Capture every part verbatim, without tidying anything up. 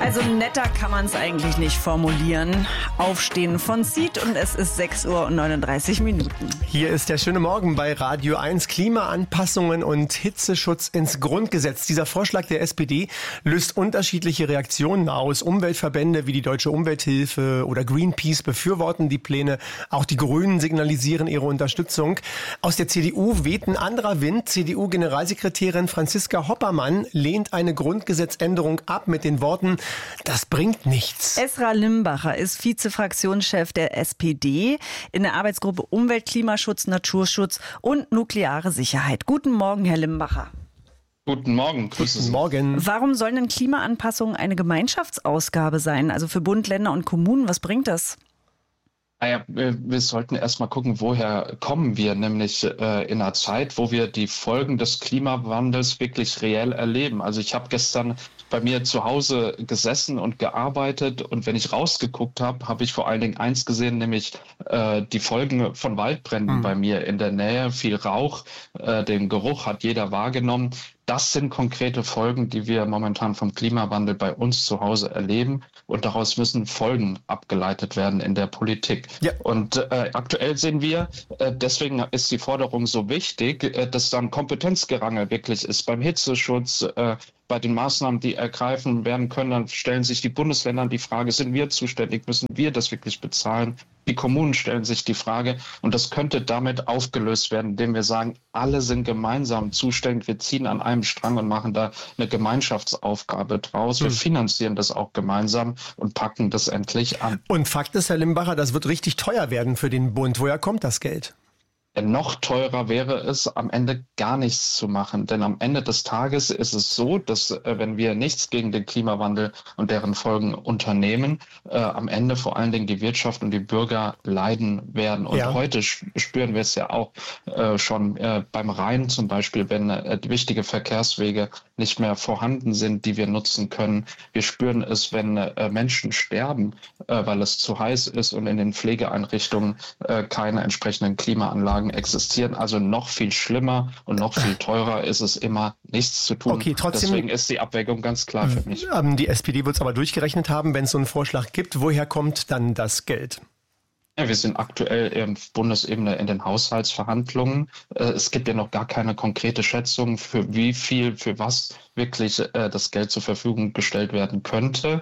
Also netter kann man es eigentlich nicht formulieren. Aufstehen von Seed und es ist sechs Uhr und neununddreißig Minuten. Hier ist der schöne Morgen bei Radio eins. Klimaanpassungen und Hitzeschutz ins Grundgesetz. Dieser Vorschlag der S P D löst unterschiedliche Reaktionen aus. Umweltverbände wie die Deutsche Umwelthilfe oder Greenpeace befürworten die Pläne. Auch die Grünen signalisieren ihre Unterstützung. Aus der C D U weht ein anderer Wind. C D U-Generalsekretärin Franziska Hoppermann lehnt eine Grundgesetzänderung ab mit den Worten: Das bringt nichts. Esra Limbacher ist Vizefraktionschef der S P D in der Arbeitsgruppe Umwelt, Klimaschutz, Naturschutz und nukleare Sicherheit. Guten Morgen, Herr Limbacher. Guten Morgen, grüße Sie. Guten Morgen. Warum sollen denn Klimaanpassungen eine Gemeinschaftsausgabe sein? Also für Bund, Länder und Kommunen, was bringt das? Naja, wir, wir sollten erstmal gucken, woher kommen wir, nämlich äh, in einer Zeit, wo wir die Folgen des Klimawandels wirklich reell erleben. Also ich habe gestern bei mir zu Hause gesessen und gearbeitet und wenn ich rausgeguckt habe, habe ich vor allen Dingen eins gesehen, nämlich äh, die Folgen von Waldbränden mhm. bei mir in der Nähe, viel Rauch, äh, den Geruch hat jeder wahrgenommen. Das sind konkrete Folgen, die wir momentan vom Klimawandel bei uns zu Hause erleben. Und daraus müssen Folgen abgeleitet werden in der Politik. Ja. Und äh, aktuell sehen wir, äh, deswegen ist die Forderung so wichtig, äh, dass dann Kompetenzgerangel wirklich ist beim Hitzeschutz, äh, bei den Maßnahmen, die ergreifen werden können. Dann stellen sich die Bundesländer die Frage, sind wir zuständig, müssen wir das wirklich bezahlen? Die Kommunen stellen sich die Frage und das könnte damit aufgelöst werden, indem wir sagen, alle sind gemeinsam zuständig, wir ziehen an einem Strang und machen da eine Gemeinschaftsaufgabe draus. Wir finanzieren das auch gemeinsam und packen das endlich an. Und Fakt ist, Herr Limbacher, das wird richtig teuer werden für den Bund. Woher kommt das Geld? Noch teurer wäre es, am Ende gar nichts zu machen. Denn am Ende des Tages ist es so, dass äh, wenn wir nichts gegen den Klimawandel und deren Folgen unternehmen, äh, am Ende vor allen Dingen die Wirtschaft und die Bürger leiden werden. Und ja. heute spüren wir es ja auch äh, schon äh, beim Rhein zum Beispiel, wenn äh, wichtige Verkehrswege nicht mehr vorhanden sind, die wir nutzen können. Wir spüren es, wenn äh, Menschen sterben, äh, weil es zu heiß ist und in den Pflegeeinrichtungen äh, keine entsprechenden Klimaanlagen existieren. Also noch viel schlimmer und noch viel teurer ist es immer, nichts zu tun. Okay, trotzdem, deswegen ist die Abwägung ganz klar für mich. Die S P D wird es aber durchgerechnet haben, wenn es so einen Vorschlag gibt. Woher kommt dann das Geld? Ja, wir sind aktuell auf Bundesebene in den Haushaltsverhandlungen. Es gibt ja noch gar keine konkrete Schätzung, für wie viel, für was wirklich das Geld zur Verfügung gestellt werden könnte.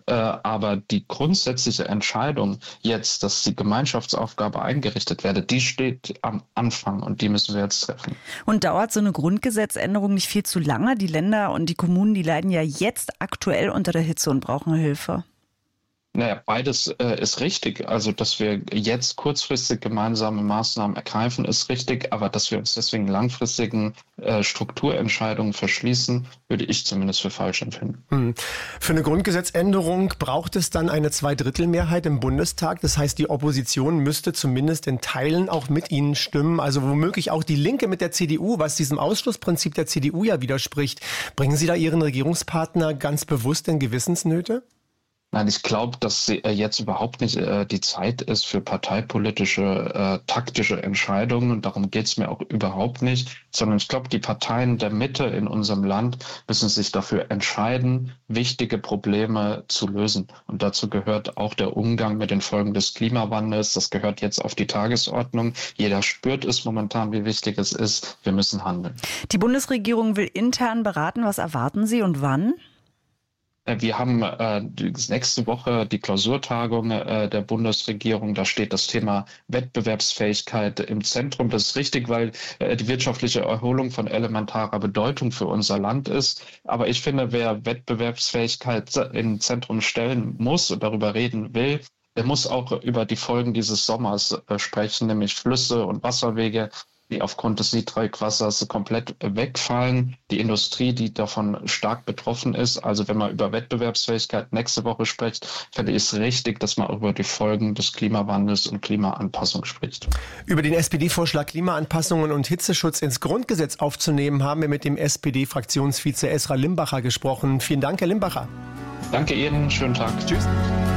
Aber die grundsätzliche Entscheidung jetzt, dass die Gemeinschaftsaufgabe eingerichtet werde, die steht am Anfang und die müssen wir jetzt treffen. Und dauert so eine Grundgesetzänderung nicht viel zu lange? Die Länder und die Kommunen, die leiden ja jetzt aktuell unter der Hitze und brauchen Hilfe. Naja, beides äh, ist richtig. Also, dass wir jetzt kurzfristig gemeinsame Maßnahmen ergreifen, ist richtig. Aber dass wir uns deswegen langfristigen äh, Strukturentscheidungen verschließen, würde ich zumindest für falsch empfinden. Hm. Für eine Grundgesetzänderung braucht es dann eine Zweidrittelmehrheit im Bundestag. Das heißt, die Opposition müsste zumindest in Teilen auch mit Ihnen stimmen. Also womöglich auch die Linke mit der C D U, was diesem Ausschlussprinzip der C D U ja widerspricht. Bringen Sie da Ihren Regierungspartner ganz bewusst in Gewissensnöte? Nein, ich glaube, dass äh, jetzt überhaupt nicht äh, die Zeit ist für parteipolitische, äh, taktische Entscheidungen. Und darum geht's mir auch überhaupt nicht. Sondern ich glaube, die Parteien der Mitte in unserem Land müssen sich dafür entscheiden, wichtige Probleme zu lösen. Und dazu gehört auch der Umgang mit den Folgen des Klimawandels. Das gehört jetzt auf die Tagesordnung. Jeder spürt es momentan, wie wichtig es ist. Wir müssen handeln. Die Bundesregierung will intern beraten. Was erwarten Sie und wann? Wir haben äh, nächste Woche die Klausurtagung äh, der Bundesregierung. Da steht das Thema Wettbewerbsfähigkeit im Zentrum. Das ist richtig, weil äh, die wirtschaftliche Erholung von elementarer Bedeutung für unser Land ist. Aber ich finde, wer Wettbewerbsfähigkeit im Zentrum stellen muss und darüber reden will, der muss auch über die Folgen dieses Sommers äh, sprechen, nämlich Flüsse und Wasserwege, die aufgrund des Niedrigwassers komplett wegfallen. Die Industrie, die davon stark betroffen ist. Also wenn man über Wettbewerbsfähigkeit nächste Woche spricht, finde ich es richtig, dass man auch über die Folgen des Klimawandels und Klimaanpassung spricht. Über den S P D-Vorschlag Klimaanpassungen und Hitzeschutz ins Grundgesetz aufzunehmen, haben wir mit dem S P D-Fraktionsvize Esra Limbacher gesprochen. Vielen Dank, Herr Limbacher. Danke Ihnen, schönen Tag. Tschüss.